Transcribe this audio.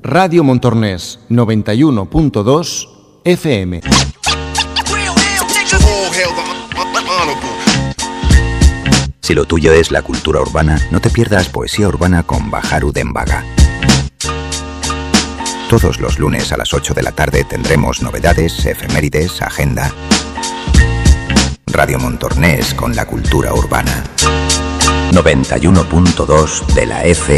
Radio Montornès, 91.2 FM. Si lo tuyo es la cultura urbana, no te pierdas Poesía Urbana con Baharu Dembaga. Todos los lunes a las 8 de la tarde tendremos novedades, efemérides, agenda. Radio Montornès con la cultura urbana. 91.2 de la FM.